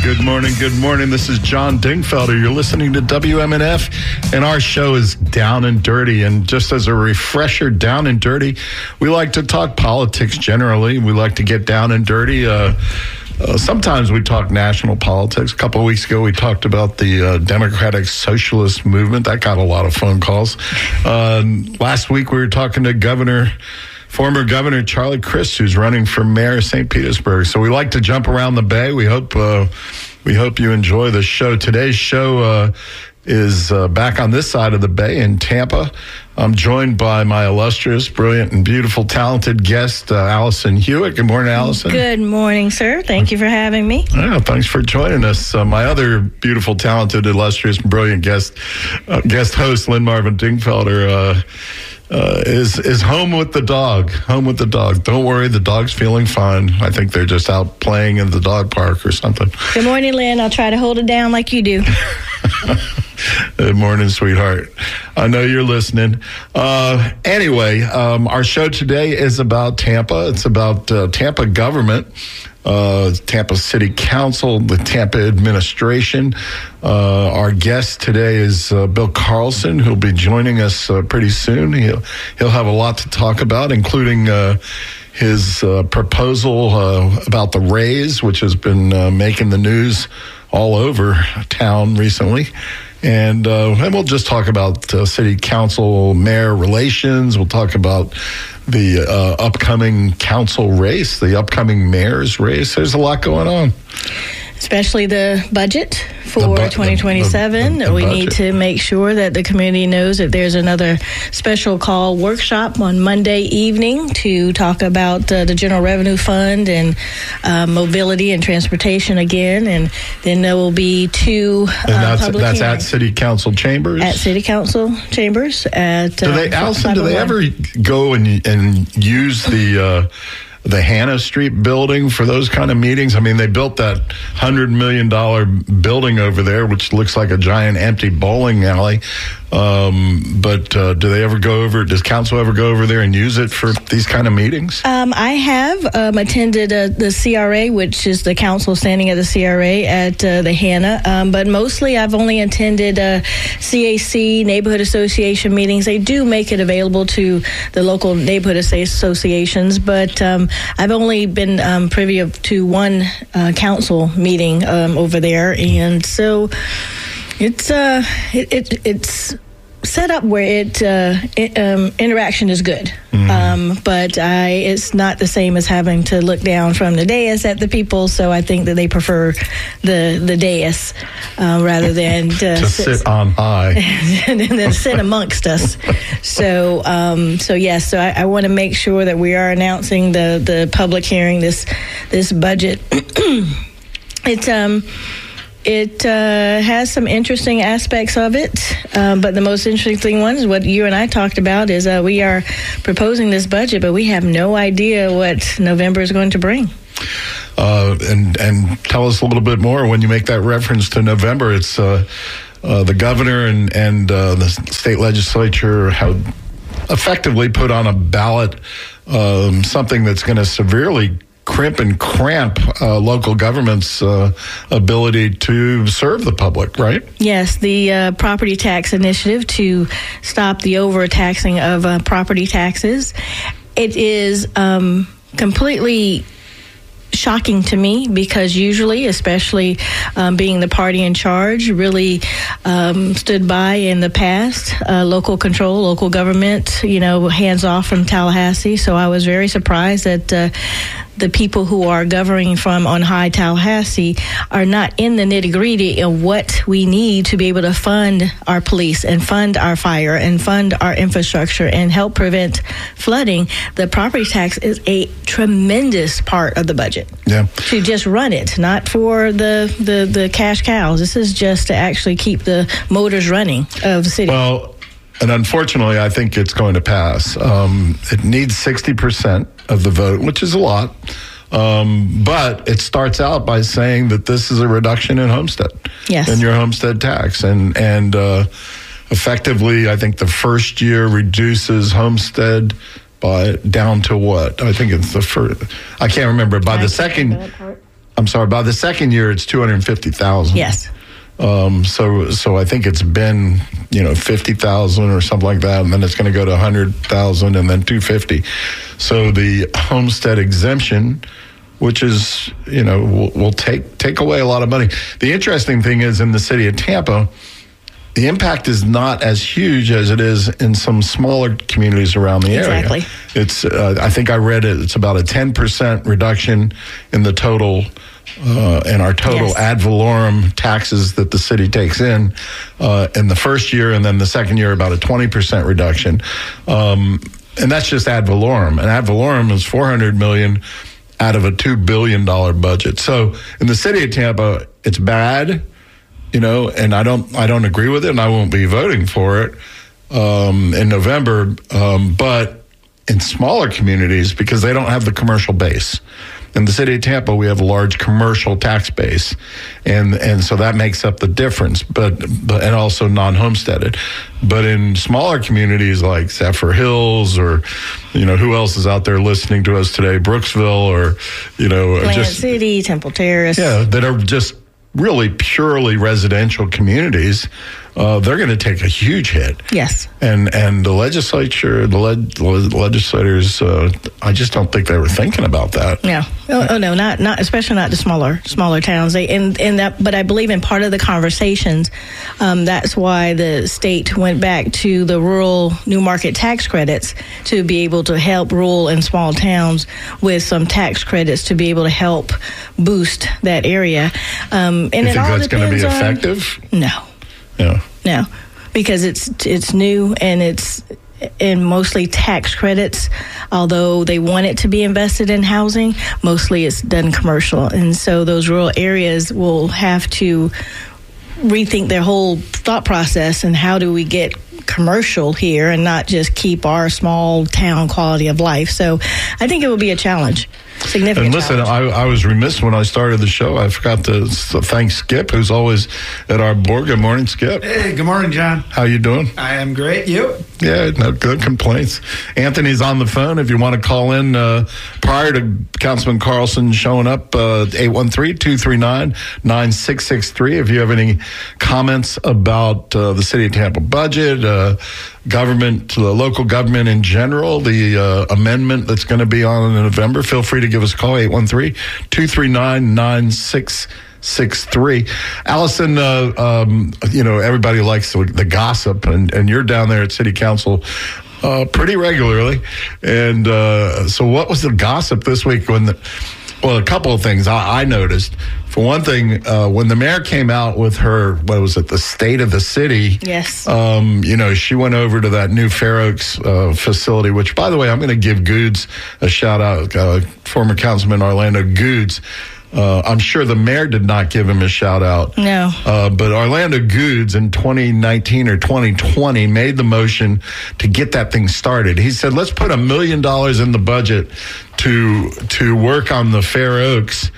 Good morning. Good morning. This is John Dingfelder. You're listening to WMNF, and our show is Down and Dirty. And just as a refresher, Down and Dirty, we like to talk politics generally. We like to get down and dirty. Sometimes we talk national politics. A couple of weeks ago, we talked about the Democratic Socialist Movement. That got a lot of phone calls. Last week, we were talking to former Governor Charlie Crist, who's running for mayor of St. Petersburg. So we like to jump around the Bay. We hope you enjoy the show. Today's show is back on this side of the Bay in Tampa. I'm joined by my illustrious, brilliant, and beautiful, talented guest, Allison Hewitt. Good morning, Allison. Good morning, sir. Thank you for having me. Yeah, thanks for joining us. My other beautiful, talented, illustrious, and brilliant guest host, Lynn Marvin Dingfelder, is home with the dog. Don't worry, the dog's feeling fine. I think they're just out playing in the dog park or something. Good morning, Lynn. I'll try to hold it down like you do. Good morning, sweetheart. I know you're listening. Anyway, our show today is about Tampa. It's about Tampa government, Tampa City Council, the Tampa administration. Our guest today is Bill Carlson, who'll be joining us pretty soon. He'll have a lot to talk about, including his proposal about the raise, which has been making the news all over town recently. And we'll just talk about city council mayor relations. We'll talk about the upcoming council race, the upcoming mayor's race. There's a lot going on. Especially the budget for 2027. We need to make sure that the community knows that there's another special call workshop on Monday evening to talk about the General Revenue Fund and mobility and transportation again. And then there will be two public hearings. At City Council chambers? At City Council chambers. Allison, do they ever go and use the Hannah Street building for those kind of meetings? I mean, they built that $100 million building over there, which looks like a giant empty bowling alley. But do they ever does council ever go over there and use it for these kind of meetings? I have attended the CRA, which is the council standing at the CRA at the Hannah. But mostly I've only attended CAC, neighborhood association meetings. They do make it available to the local neighborhood associations, but I've only been privy to one council meeting over there. And so it's set up where interaction is good, but it's not the same as having to look down from the dais at the people. So I think that they prefer the dais rather than to sit on high and then sit amongst us. So yes, so I want to make sure that we are announcing the public hearing, this budget. It has some interesting aspects of it, but the most interesting one is what you and I talked about is we are proposing this budget, but we have no idea what November is going to bring. And tell us a little bit more when you make that reference to November. It's the governor and the state legislature have effectively put on a ballot something that's going to severely crimp and cramp local government's ability to serve the public, right? Yes, the property tax initiative to stop the overtaxing of property taxes. It is completely shocking to me because usually, especially being the party in charge, really stood by in the past, local control, local government, hands off from Tallahassee. So I was very surprised that the people who are governing from on high Tallahassee are not in the nitty-gritty of what we need to be able to fund our police and fund our fire and fund our infrastructure and help prevent flooding. The property tax is a tremendous part of the budget. Yeah. To just run it, not for the cash cows. This is just to actually keep the motors running of the city. Well, and unfortunately, I think it's going to pass. It needs 60% of the vote, which is a lot. But it starts out by saying that this is a reduction in homestead. Yes. In your homestead tax. And effectively, I think the first year reduces homestead by down to what? I think it's the first. I can't remember. By the second. I'm sorry, by the second year, it's $250,000. Yes. So I think it's been, 50,000 or something like that, and then it's going to go to 100,000 and then 250. So the homestead exemption, which is, will take away a lot of money. The interesting thing is in the city of Tampa, the impact is not as huge as it is in some smaller communities around the area. Exactly. It's, I think I read it, it's about a 10% reduction in the total and our total ad valorem taxes that the city takes in the first year, and then the second year about a 20% reduction. And that's just ad valorem. And ad valorem is $400 million out of a $2 billion budget. So in the city of Tampa, it's bad, and I don't agree with it, and I won't be voting for it in November. But in smaller communities, because they don't have the commercial base. In the city of Tampa, we have a large commercial tax base, and so that makes up the difference. But and also non-homesteaded. But in smaller communities like Zephyr Hills, or who else is out there listening to us today, Brooksville, or Plant City, Temple Terrace, that are just really purely residential communities, they're going to take a huge hit. Yes. And the legislators, I just don't think they were thinking about that. No. Oh no, not especially not the smaller towns. But I believe in part of the conversations, that's why the state went back to the rural new market tax credits to be able to help rural and small towns with some tax credits to be able to help boost that area. And you it think all that's going to be depends effective? No. Yeah. No, because it's new and it's in mostly tax credits. Although they want it to be invested in housing, mostly it's done commercial, and so those rural areas will have to rethink their whole thought process and how do we get commercial here and not just keep our small town quality of life. So I think it will be a challenge. Significant. And listen, I was remiss when I started the show. I forgot to thank Skip, who's always at our board. Good morning, Skip. Hey, good morning, John. How you doing? I am great. You? Yeah, no good complaints. Anthony's on the phone. If you want to call in prior to Councilman Carlson showing up, 813-239-9663. If you have any comments about the City of Tampa budget, government, the local government in general, the amendment that's going to be on in November, feel free to give us a call, 813-239-9663. Allison, everybody likes the gossip, and you're down there at City Council pretty regularly. And so what was the gossip this week when a couple of things I noticed. For one thing, when the mayor came out with her, the State of the City? Yes. She went over to that new Fair Oaks facility, which, by the way, I'm going to give Goods a shout out, former Councilman Orlando Goods. I'm sure the mayor did not give him a shout out. No. But Orlando Goods in 2019 or 2020 made the motion to get that thing started. He said, let's put $1 million in the budget to work on the Fair Oaks,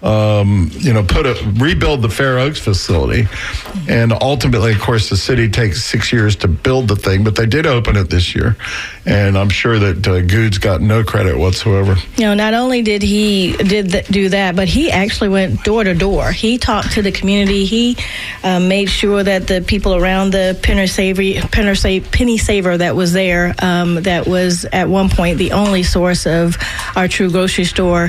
rebuild the Fair Oaks facility. And ultimately, of course, the city takes 6 years to build the thing, but they did open it this year. And I'm sure that Goods got no credit whatsoever. Not only did he do that, but he actually went door to door. He talked to the community. He made sure that the people around the Penny Saver that was there, that was at one point the only source of our true grocery store.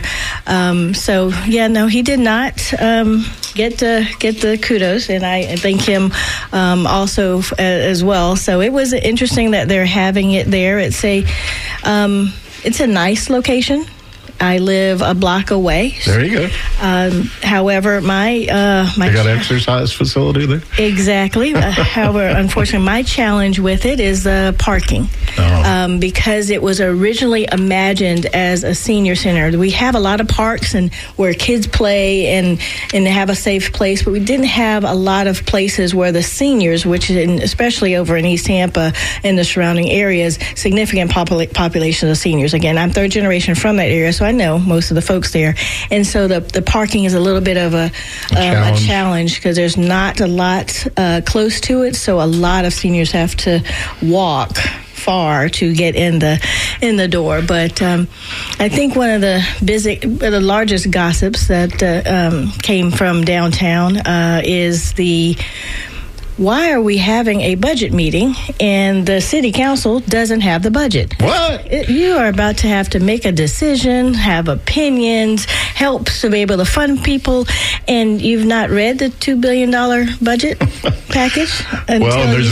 He did not get the kudos, and I thank him also as well. So it was interesting that they're having it there. It's a nice location. I live a block away. There you go. However, my they got an exercise facility there? Exactly. However, unfortunately, my challenge with it is the parking. Because it was originally imagined as a senior center. We have a lot of parks and where kids play and have a safe place, but we didn't have a lot of places where the seniors, which is especially over in East Tampa and the surrounding areas, significant population of seniors. Again, I'm third generation from that area, so I know most of the folks there. And so the parking is a little bit of a challenge because there's not a lot close to it, so a lot of seniors have to walk far to get in the door. But I think one of the largest gossips that came from downtown is why are we having a budget meeting and the city council doesn't have the budget? What? You are about to have to make a decision, have opinions, help to be able to fund people, and you've not read the $2 billion budget package? Well, there's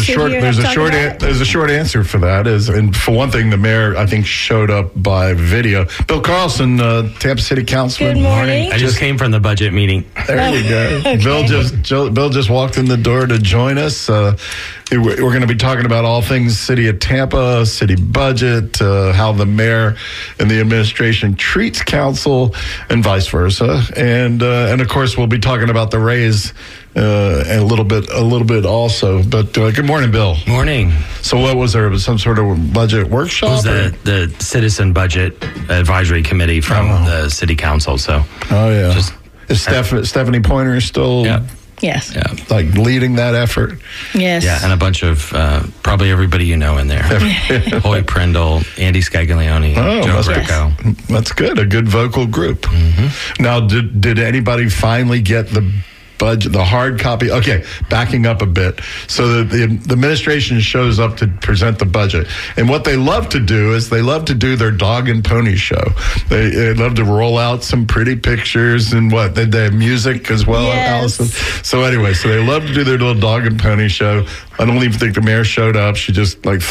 a short answer for that. And for one thing, the mayor, I think, showed up by video. Bill Carlson, Tampa City Councilman. Good morning. I just came from the budget meeting. There you go. Okay. Bill just walked in the door to join us. We're going to be talking about all things City of Tampa, city budget, how the mayor and the administration treats council, and vice versa. And of course, we'll be talking about the raise and a little bit also. But good morning, Bill. Morning. So what was there? Was some sort of budget workshop? It was the Citizen Budget Advisory Committee from the City Council. So, is Stephanie Pointer still? Yeah. Yes. Yeah. Like leading that effort? Yes. Yeah, and a bunch of probably everybody you know in there. Hoy Prindle, Andy Scaglione, Joe Greco. That's good. A good vocal group. Mm-hmm. Now, did anybody finally get the budget, the hard copy? Okay, backing up a bit. So the administration shows up to present the budget. And what they love to do is they love to do their dog and pony show. They love to roll out some pretty pictures and they have music as well, yes. Allison. So anyway, so they love to do their little dog and pony show. I don't even think the mayor showed up. She just what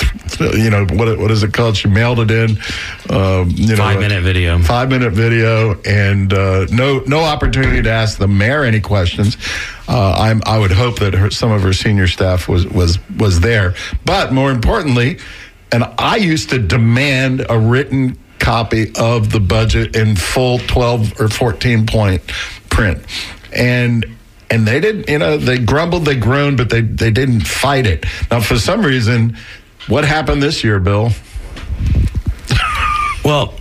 is it called? She mailed it in. 5-minute video. 5-minute video, and no opportunity to ask the mayor any questions. I would hope that some of her senior staff was there, but more importantly, and I used to demand a written copy of the budget in full 12 or 14 point print, and they didn't, they grumbled, they groaned, but they didn't fight it. Now, for some reason, what happened this year, Bill? Well,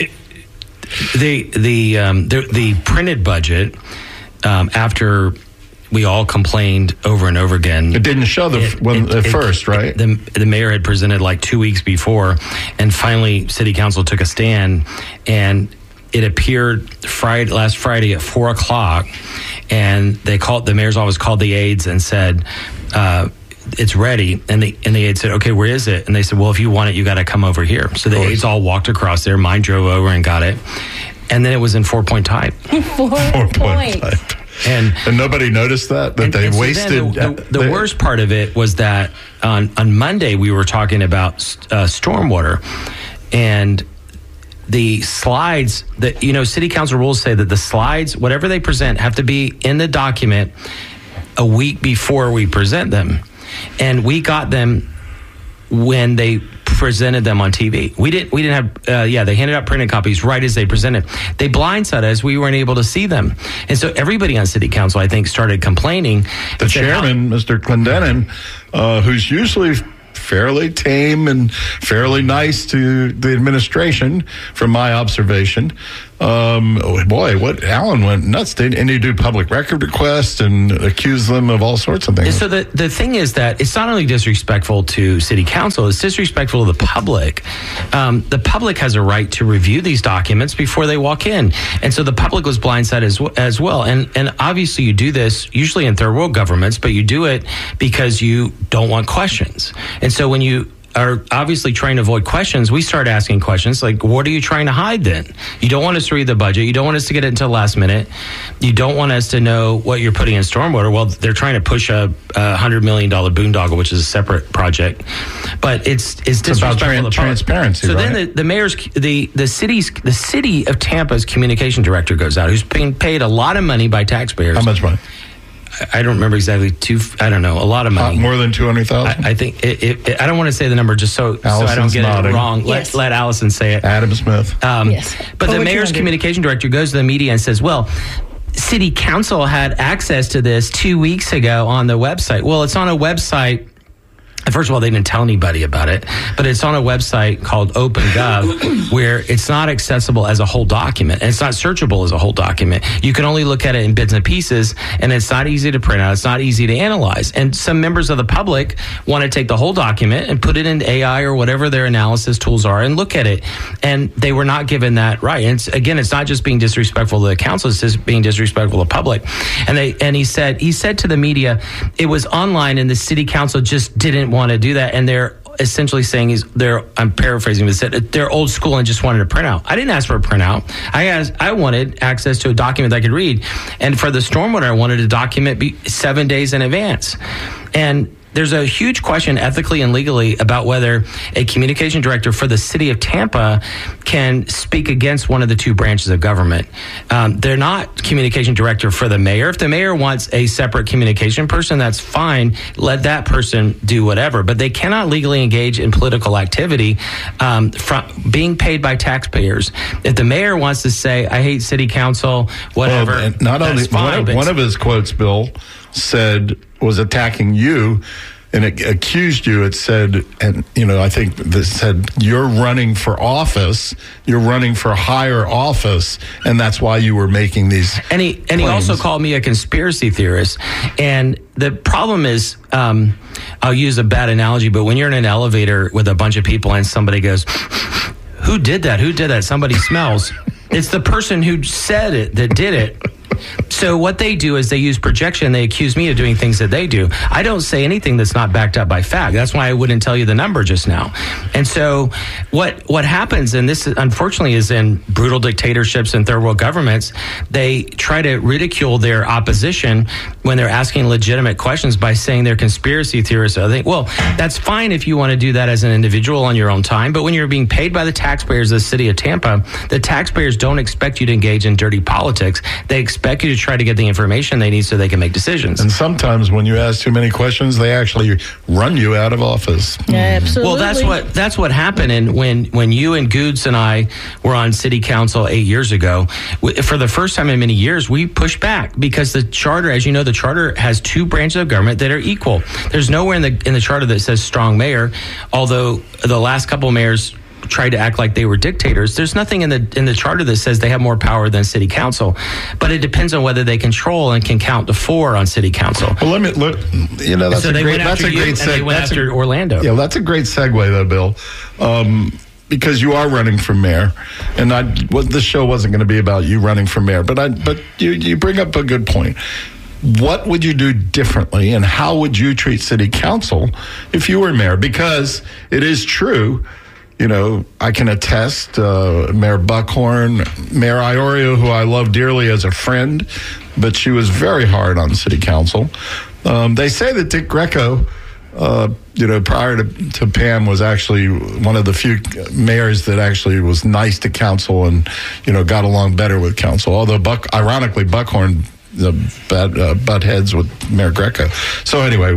the printed budget, after we all complained over and over again, it didn't show at first, right? The mayor had presented like 2 weeks before, and finally, City Council took a stand, and it appeared last Friday at 4:00, and the mayor's office called the aides and said, it's ready. And the aide said, okay, where is it? And they said, well, if you want it, you got to come over here. So the aides all walked across there. Mine drove over and got it. And then it was in 4-point type. 4-point type. And nobody noticed that they wasted. The worst part of it was that on Monday we were talking about stormwater, and the slides that, City Council rules say that the slides, whatever they present, have to be in the document a week before we present them. And we got them when they presented them on TV. We didn't have, they handed out printed copies right as they presented. They blindsided us. We weren't able to see them. And so everybody on City Council, I think, started complaining. The chairman, Mr. Clendenin, who's usually fairly tame and fairly nice to the administration, from my observation. Alan went nuts. And he do public record requests and accuse them of all sorts of things. And so the thing is that it's not only disrespectful to City Council, it's disrespectful to the public. The public has a right to review these documents before they walk in. And so the public was blindsided as well. And obviously you do this usually in third world governments, but you do it because you don't want questions. And so when you are obviously trying to avoid questions, we start asking questions like, what are you trying to hide then? You don't want us to read the budget. You don't want us to get it until the last minute. You don't want us to know what you're putting in stormwater. Well, they're trying to push a $100 million boondoggle, which is a separate project. But it's disrespectful about transparency. So right? then the mayor's, the city of Tampa's communication director goes out, who's being paid a lot of money by taxpayers. How much money? I don't remember exactly. A lot of money. More than 200,000. I think. I don't want to say the number just so I don't get it wrong. Yes. Let Allison say it. Adam Smith. Yes. But the mayor's communication director goes to the media and says, "Well, City Council had access to this 2 weeks ago on the website." Well, it's on a website First of all, they didn't tell anybody about it, but it's on a website called OpenGov where it's not accessible as a whole document, and it's not searchable as a whole document. You can only look at it in bits and pieces, and it's not easy to print out. It's not easy to analyze. And some members of the public want to take the whole document and put it in AI or whatever their analysis tools are and look at it. And they were not given that right. And it's not just being disrespectful to the council, it's just being disrespectful to the public. And he said to the media, it was online and the city council just didn't want to do that, and they're essentially saying I'm paraphrasing, but said they're old school and just wanted a printout. I didn't ask for a printout. I wanted access to a document that I could read, and for the stormwater, I wanted a document 7 days in advance. And there's a huge question ethically and legally about whether a communication director for the city of Tampa can speak against one of the two branches of government. They're not communication director for the mayor. If the mayor wants a separate communication person, that's fine. Let that person do whatever. But they cannot legally engage in political activity from being paid by taxpayers. If the mayor wants to say, I hate city council, whatever, well, not only fine, one of his quotes, Bill, was attacking you, and it accused you. It said, and I think this said, you're running for office, you're running for higher office, and that's why you were making these. And he also called me a conspiracy theorist. And the problem is, I'll use a bad analogy, but when you're in an elevator with a bunch of people and somebody goes, "Who did that? Who did that?" Somebody smells. It's the person who said it that did it. So what they do is they use projection. They accuse me of doing things that they do. I don't say anything that's not backed up by fact. That's why I wouldn't tell you the number just now. And so what happens, and this unfortunately is in brutal dictatorships and third world governments, they try to ridicule their opposition when they're asking legitimate questions by saying they're conspiracy theorists. I think, well, that's fine if you want to do that as an individual on your own time, but when you're being paid by the taxpayers of the city of Tampa, the taxpayers don't expect you to engage in dirty politics. They expect you to try to get the information they need so they can make decisions. And sometimes when you ask too many questions, they actually run you out of office. Absolutely. Well, that's what happened. And when you and Goods and I were on city council 8 years ago, for the first time in many years, we pushed back because the charter, as you know, the charter has two branches of government that are equal. There's nowhere in the charter that says strong mayor, although the last couple of mayors tried to act like they were dictators. There's nothing in the charter that says they have more power than city council, but it depends on whether they control and can count to 4 on city council. Well, let me look. That's a great segue. They went after Orlando. Yeah, that's a great segue, though, Bill. Because you are running for mayor, and this show wasn't going to be about you running for mayor, but you bring up a good point. What would you do differently, and how would you treat city council if you were mayor? Because it is true. I can attest, Mayor Buckhorn, Mayor Iorio, who I love dearly as a friend, but she was very hard on city council. They say that Dick Greco, prior to Pam, was actually one of the few mayors that actually was nice to council and, got along better with council. Although, ironically, Buckhorn butt heads with Mayor Greco. So anyway,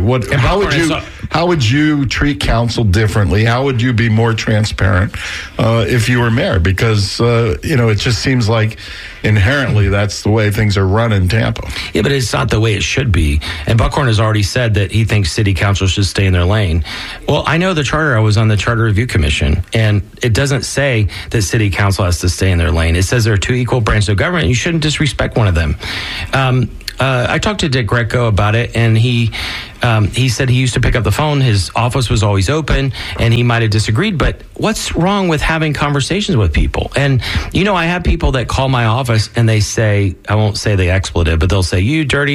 how would you treat council differently? How would you be more transparent if you were mayor? Because it just seems like inherently that's the way things are run in Tampa. Yeah, but it's not the way it should be. And Buckhorn has already said that he thinks city council should stay in their lane. Well, I know the charter. I was on the Charter Review Commission, and it doesn't say that city council has to stay in their lane. It says there are two equal branches of government. You shouldn't disrespect one of them. I talked to Dick Greco about it, and he said he used to pick up the phone. His office was always open, and he might have disagreed. But what's wrong with having conversations with people? And, I have people that call my office, and they say, I won't say the expletive, but they'll say, "You dirty